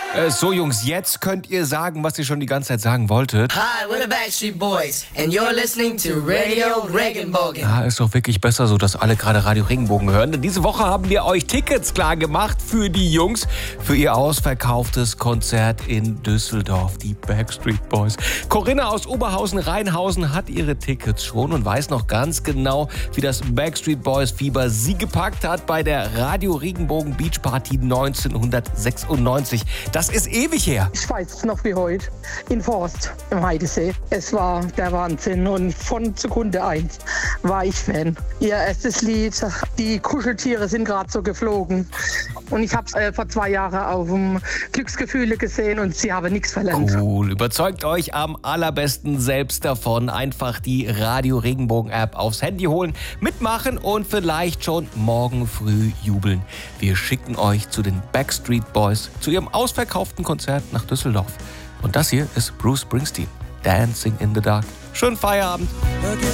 So Jungs, jetzt könnt ihr sagen, was ihr schon die ganze Zeit sagen wolltet. Hi, we're the Backstreet Boys and you're listening to Radio Regenbogen. Ja, ist doch wirklich besser so, dass alle gerade Radio Regenbogen hören. Denn diese Woche haben wir euch Tickets klar gemacht für die Jungs, für ihr ausverkauftes Konzert in Düsseldorf, die Backstreet Boys. Corinna aus Oberhausen-Rheinhausen hat ihre Tickets schon und weiß noch ganz genau, wie das Backstreet Boys Fieber sie gepackt hat bei der Radio Regenbogen Beach Party 1996. Das ist ewig her. Ich weiß es noch wie heute, in Forst im Heidesee. Es war der Wahnsinn und von Sekunde 1 war ich Fan. Ihr erstes Lied, die Kuscheltiere sind gerade so geflogen. Und ich habe es vor 2 Jahren auf dem Glücksgefühle gesehen und sie haben nichts verlernt. Cool, überzeugt euch am allerbesten selbst davon. Einfach die Radio Regenbogen App aufs Handy holen, mitmachen und vielleicht schon morgen früh jubeln. Wir schicken euch zu den Backstreet Boys, zu ihrem ausverkauften Konzert nach Düsseldorf. Und das hier ist Bruce Springsteen, Dancing in the Dark. Schönen Feierabend.